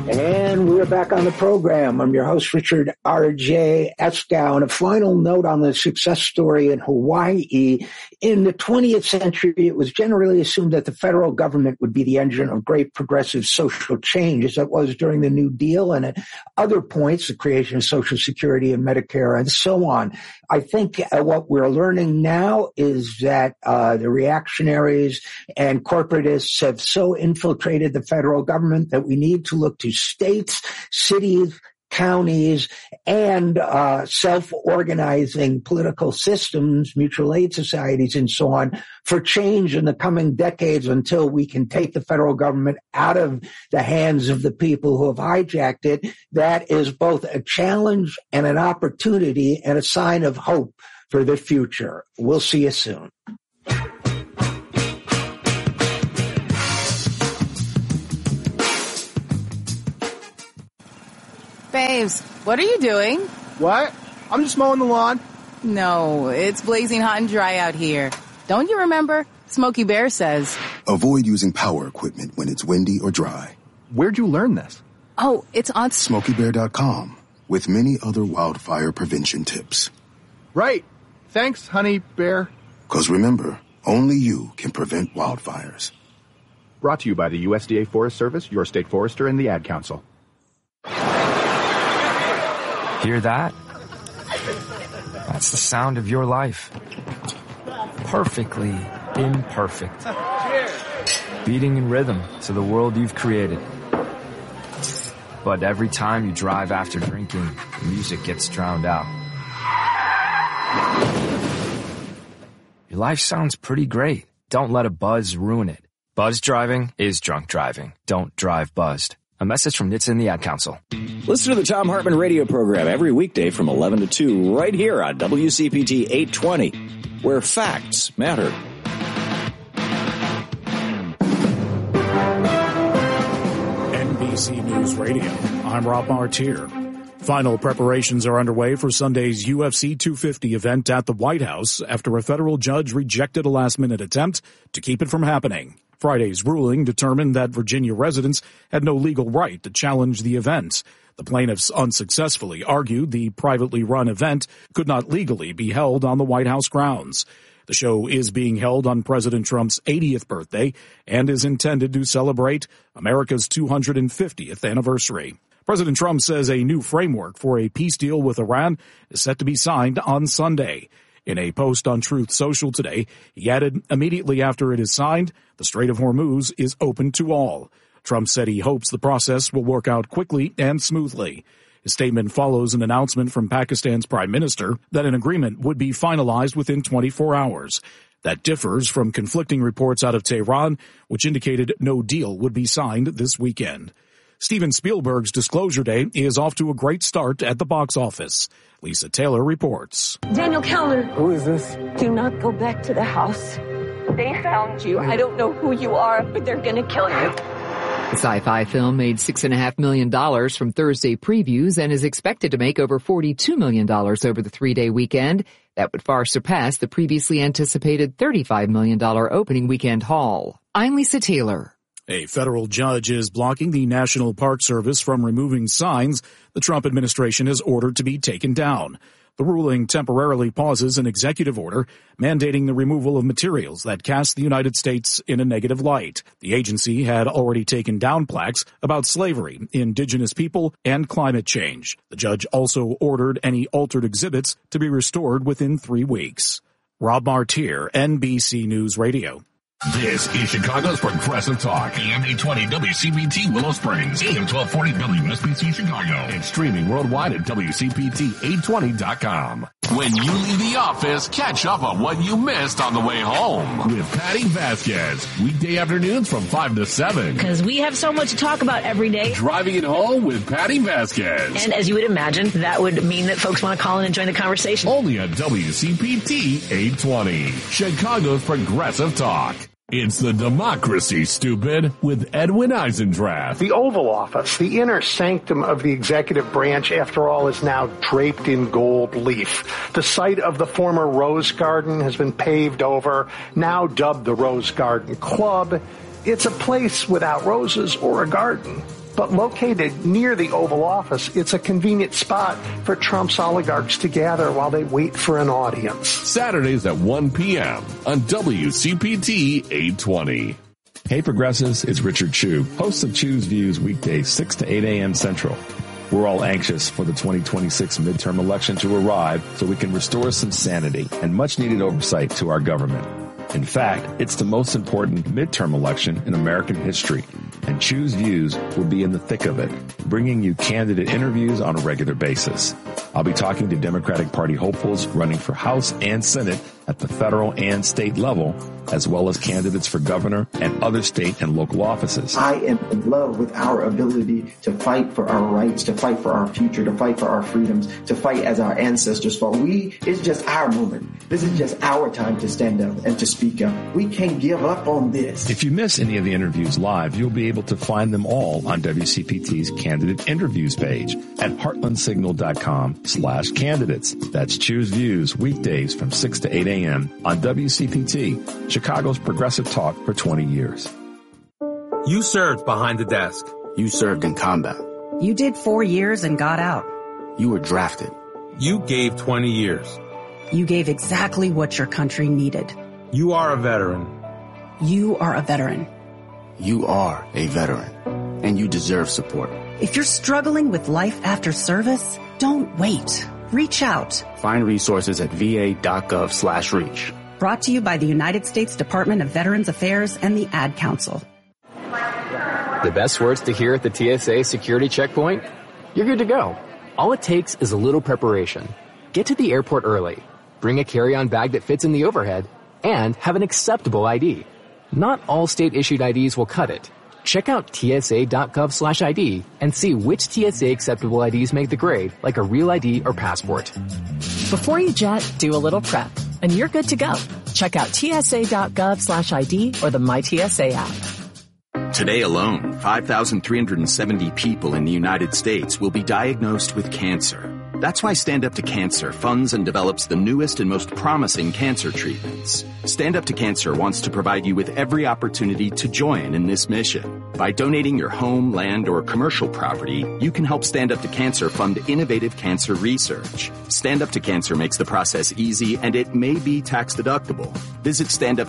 And we're back on the program. I'm your host, Richard R.J. Eskow. And a final note on the success story in Hawaii. In the 20th century, it was generally assumed that the federal government would be the engine of great progressive social change, as it was during the New Deal and at other points, the creation of Social Security and Medicare and so on. I think what we're learning now is that the reactionaries and corporatists have so infiltrated the federal government that we need to look to states, cities, counties, and self-organizing political systems, mutual aid societies, and so on, for change in the coming decades until we can take the federal government out of the hands of the people who have hijacked it. That is both a challenge and an opportunity and a sign of hope for the future. We'll see you soon. Babes, what are you doing? What? I'm just mowing the lawn. No, it's blazing hot and dry out here. Don't you remember? Smokey Bear says, avoid using power equipment when it's windy or dry. Where'd you learn this? Oh, it's on SmokeyBear.com with many other wildfire prevention tips. Right. Thanks, honey bear. 'Cause remember, only you can prevent wildfires. Brought to you by the USDA Forest Service, your state forester, and the Ad Council. Hear that? That's the sound of your life. Perfectly imperfect. Beating in rhythm to the world you've created. But every time you drive after drinking, music gets drowned out. Your life sounds pretty great. Don't let a buzz ruin it. Buzz driving is drunk driving. Don't drive buzzed. A message from NHTSA and the Ad Council. Listen to the Thom Hartmann radio program every weekday from 11 to 2 right here on WCPT 820, where facts matter. NBC News Radio. I'm Rob Martier. Final preparations are underway for Sunday's UFC 250 event at the White House after a federal judge rejected a last-minute attempt to keep it from happening. Friday's ruling determined that Virginia residents had no legal right to challenge the event. The plaintiffs unsuccessfully argued the privately run event could not legally be held on the White House grounds. The show is being held on President Trump's 80th birthday and is intended to celebrate America's 250th anniversary. President Trump says a new framework for a peace deal with Iran is set to be signed on Sunday. In a post on Truth Social today, he added, immediately after it is signed, the Strait of Hormuz is open to all. Trump said he hopes the process will work out quickly and smoothly. His statement follows an announcement from Pakistan's prime minister that an agreement would be finalized within 24 hours. That differs from conflicting reports out of Tehran, which indicated no deal would be signed this weekend. Steven Spielberg's Disclosure Day is off to a great start at the box office. Lisa Taylor reports. Daniel Kellner. Who is this? Do not go back to the house. They found you. I don't know who you are, but they're going to kill you. The sci-fi film made $6.5 million from Thursday previews and is expected to make over $42 million over the three-day weekend. That would far surpass the previously anticipated $35 million opening weekend haul. I'm Lisa Taylor. A federal judge is blocking the National Park Service from removing signs the Trump administration has ordered to be taken down. The ruling temporarily pauses an executive order mandating the removal of materials that cast the United States in a negative light. The agency had already taken down plaques about slavery, indigenous people, and climate change. The judge also ordered any altered exhibits to be restored within 3 weeks. Rob Martier, NBC News Radio. This is Chicago's Progressive Talk, AM 820 WCPT Willow Springs, AM 1240 WSBC Chicago, and streaming worldwide at WCPT820.com. When you leave the office, catch up on what you missed on the way home with Patty Vasquez. Weekday afternoons from 5 to 7. Because we have so much to talk about every day. Driving it home with Patty Vasquez. And as you would imagine, that would mean that folks want to call in and join the conversation. Only on WCPT 820, Chicago's Progressive Talk. It's the democracy, stupid, with Edwin Eisendrath. The Oval Office, the inner sanctum of the executive branch, after all, is now draped in gold leaf. The site of the former Rose Garden has been paved over, now dubbed the Rose Garden Club. It's a place without roses or a garden, but located near the Oval Office, it's a convenient spot for Trump's oligarchs to gather while they wait for an audience. Saturdays at 1 p.m. on WCPT 820. Hey Progressives, it's Richard Chu, host of Chu's Views weekdays 6 to 8 a.m. Central. We're all anxious for the 2026 midterm election to arrive so we can restore some sanity and much needed oversight to our government. In fact, it's the most important midterm election in American history, and Chu's Views will be in the thick of it, bringing you candidate interviews on a regular basis. I'll be talking to Democratic Party hopefuls running for House and Senate at the federal and state level, as well as candidates for governor and other state and local offices. I am in love with our ability to fight for our rights, to fight for our future, to fight for our freedoms, to fight as our ancestors fought. It's just our moment. This is just our time to stand up and to speak up. We can't give up on this. If you miss any of the interviews live, you'll be able to find them all on WCPT's candidate interviews page at heartlandsignal.com/candidates. That's Choose Views weekdays from 6 to 8 a.m. on WCPT, Chicago's progressive talk for 20 years. You served behind the desk. You served in combat. You did 4 years and got out. You were drafted. You gave 20 years. You gave exactly what your country needed. You are a veteran. You are a veteran. You are a veteran, and you deserve support. If you're struggling with life after service, don't wait. Reach out. Find resources at va.gov/reach. Brought to you by the United States Department of Veterans Affairs and the Ad Council. The best words to hear at the TSA security checkpoint? You're good to go. All it takes is a little preparation. Get to the airport early. Bring a carry-on bag that fits in the overhead, and have an acceptable ID. Not all state-issued IDs will cut it. Check out TSA.gov/ID and see which TSA acceptable IDs make the grade, like a real ID or passport. Before you jet, do a little prep, and you're good to go. Check out TSA.gov/ID or the MyTSA app. Today alone, 5,370 people in the United States will be diagnosed with cancer. That's why Stand Up to Cancer funds and develops the newest and most promising cancer treatments. Stand Up to Cancer wants to provide you with every opportunity to join in this mission. By donating your home, land, or commercial property, you can help Stand Up to Cancer fund innovative cancer research. Stand Up to Cancer makes the process easy, and it may be tax deductible. Visit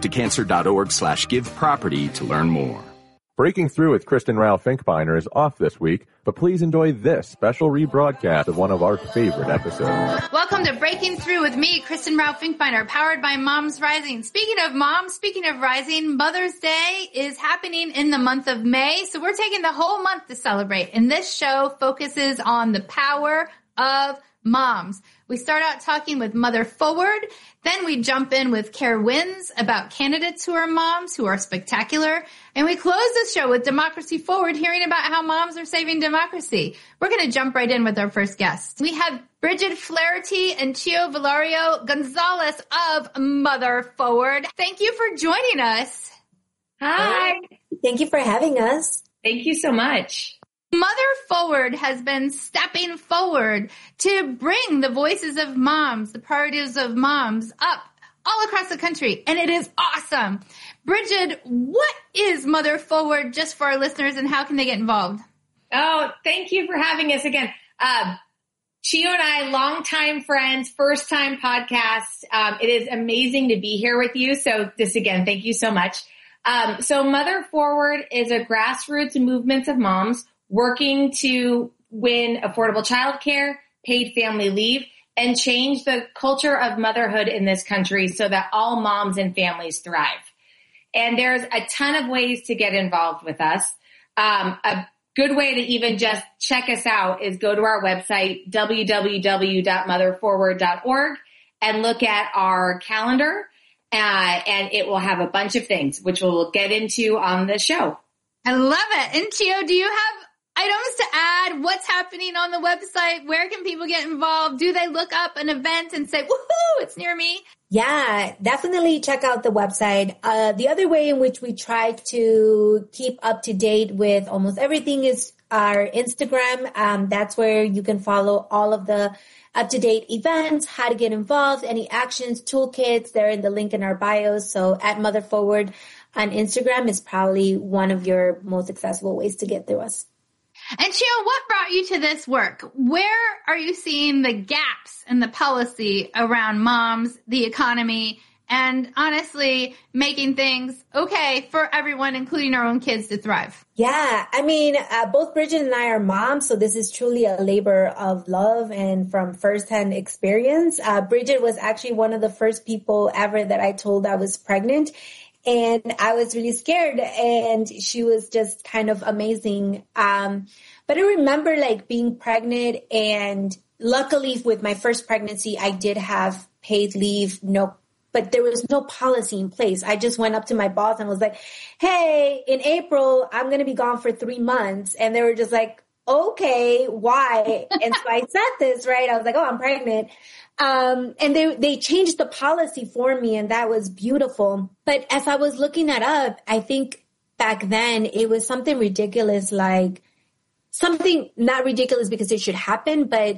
standuptocancer.org/giveproperty to learn more. Breaking Through with Kristen Rao Finkbeiner is off this week, but please enjoy this special rebroadcast of one of our favorite episodes. Welcome to Breaking Through with me, Kristen Rao Finkbeiner, powered by Moms Rising. Speaking of moms, speaking of rising, Mother's Day is happening in the month of May, so we're taking the whole month to celebrate. And this show focuses on the power of moms. We start out talking with Mother Forward. Then we jump in with Care Wins about candidates who are moms, who are spectacular. And we close the show with Democracy Forward, hearing about how moms are saving democracy. We're going to jump right in with our first guest. We have Bridget Flaherty and Chio Valerio Gonzalez of Mother Forward. Thank you for joining us. Hi. Thank you for having us. Thank you so much. Mother Forward has been stepping forward to bring the voices of moms, the priorities of moms up all across the country, and it is awesome. Bridget, what is Mother Forward, just for our listeners, and how can they get involved? Oh, thank you for having us again. Chio and I, longtime friends, first-time podcast. It is amazing to be here with you. So this again, thank you so much. So Mother Forward is a grassroots movement of moms working to win affordable childcare, paid family leave, and change the culture of motherhood in this country so that all moms and families thrive. And there's a ton of ways to get involved with us. A good way to even just check us out is go to our website, www.motherforward.org, and look at our calendar, and it will have a bunch of things, which we'll get into on the show. I love it. And Chio, do you have items to add? What's happening on the website? Where can people get involved? Do they look up an event and say, woohoo, it's near me? Yeah, definitely check out the website. The other way in which we try to keep up to date with almost everything is our Instagram. That's where you can follow all of the up-to-date events, how to get involved, any actions, toolkits. They're in the link in our bios. So at Mother Forward on Instagram is probably one of your most accessible ways to get through us. And Chio, what brought you to this work? Where are you seeing the gaps in the policy around moms, the economy, and honestly making things okay for everyone, including our own kids, to thrive? Yeah, I mean, both Bridget and I are moms, so this is truly a labor of love and from firsthand experience. Bridget was actually one of the first people ever that I told I was pregnant. And I was really scared, and she was just kind of amazing. But I remember like being pregnant, and luckily with my first pregnancy, I did have paid leave, but there was no policy in place. I just went up to my boss and was like, hey, in April, I'm going to be gone for 3 months. And they were just like, okay, why? And so I said this, right? I was like, oh, I'm pregnant. And they changed the policy for me, and that was beautiful. But as I was looking that up, I think back then it was something ridiculous, like something not ridiculous because it should happen, but